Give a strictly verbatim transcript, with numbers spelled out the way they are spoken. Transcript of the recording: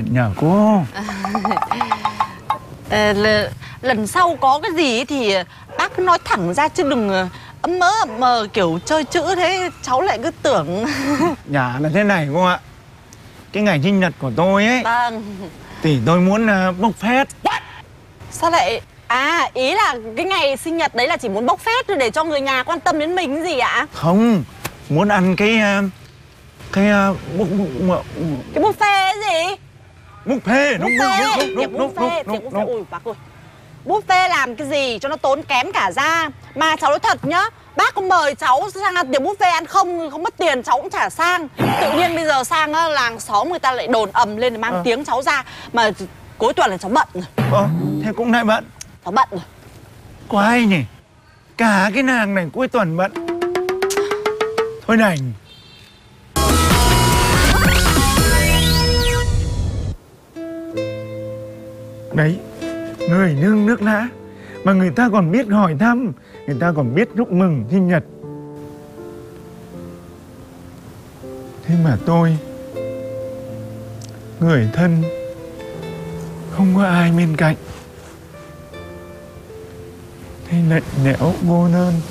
nhờ cô. à, lần sau có cái gì thì bác cứ nói thẳng ra chứ đừng ấm mơ ấm mờ kiểu chơi chữ thế cháu lại cứ tưởng. Nhà là thế này cô ạ. Cái ngày sinh nhật của tôi ấy Vâng. thì tôi muốn uh, bốc phét. Sao lại... À, ý là cái ngày sinh nhật đấy là chỉ muốn bốc phét để cho người nhà quan tâm đến mình cái gì ạ? Không, muốn ăn cái... Uh, cái... Uh, bốc, bốc, cái buffet cái gì? Buffet, đúng, đúng, đúng, Tiệc đúng, đúng, buffet, đúng, tiệc đúng, buffet, ui bác ơi. Buffet làm cái gì cho nó tốn kém cả ra. Mà cháu nói thật nhá, bác có mời cháu sang ăn tiệc buffet ăn không, không mất tiền cháu cũng chả sang. Tự nhiên bây giờ sang á, làng xóm người ta lại đồn ầm lên để mang à. tiếng cháu ra. Mà cuối tuần là cháu bận rồi. Ờ, thế cũng lại bận. Cháu bận rồi. Quái nhỉ, cả cái nàng này cuối tuần bận. Thôi này. Đấy, người nương nước lã mà người ta còn biết hỏi thăm, người ta còn biết chúc mừng sinh nhật. Thế mà tôi, người thân, không có ai bên cạnh, thế lạnh lẽo vô nơn.